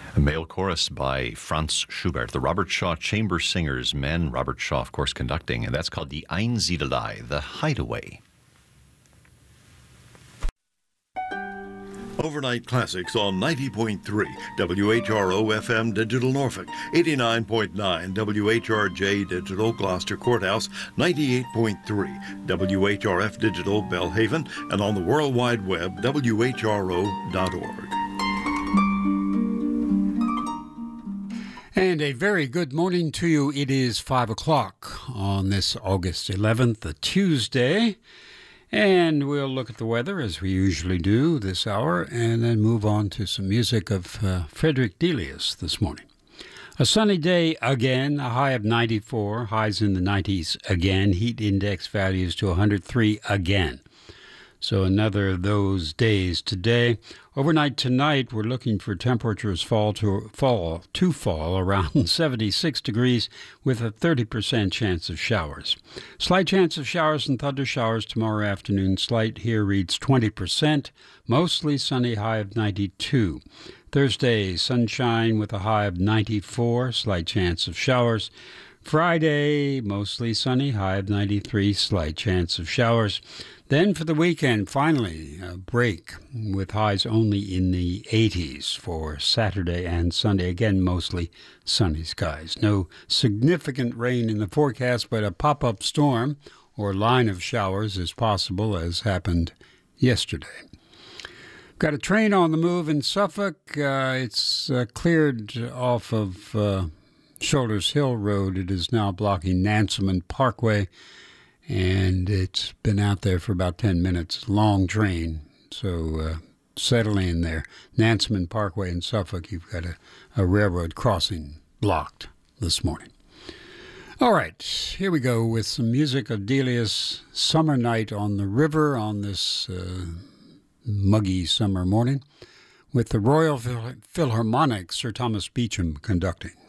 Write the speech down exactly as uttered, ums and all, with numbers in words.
A male chorus by Franz Schubert, the Robert Shaw Chamber Singers Men, Robert Shaw, of course, conducting, and that's called Die Einsiedelei, the Hideaway. Overnight Classics on ninety point three W H R O F M Digital Norfolk, eighty-nine point nine W H R J Digital Gloucester Courthouse, ninety-eight point three W H R F Digital Belhaven, and on the World Wide Web, W H R O dot org. And a very good morning to you. It is five o'clock on this August eleventh, a Tuesday. And we'll look at the weather, as we usually do this hour, and then move on to some music of uh, Frederick Delius this morning. A sunny day again, a high of ninety-four, highs in the nineties again, heat index values to one hundred three again. So another of those days today. Overnight tonight, we're looking for temperatures fall to fall to fall around seventy-six degrees with a thirty percent chance of showers. Slight chance of showers and thunder showers tomorrow afternoon. Slight here reads twenty percent. Mostly sunny, high of ninety-two. Thursday, sunshine with a high of ninety-four. Slight chance of showers. Friday, mostly sunny, high of ninety-three. Slight chance of showers. Then for the weekend, finally, a break with highs only in the eighties for Saturday and Sunday. Again, mostly sunny skies. No significant rain in the forecast, but a pop-up storm or line of showers is possible, as happened yesterday. Got a train on the move in Suffolk. Uh, it's uh, cleared off of uh, Shoulders Hill Road. It is now blocking Nansemond Parkway. And it's been out there for about ten minutes. Long train, so uh, settle in there. Nansemond Parkway in Suffolk, you've got a, a railroad crossing blocked this morning. All right, here we go with some music of Delius' Summer Night on the River on this uh, muggy summer morning with the Royal Phil- Philharmonic, Sir Thomas Beecham conducting.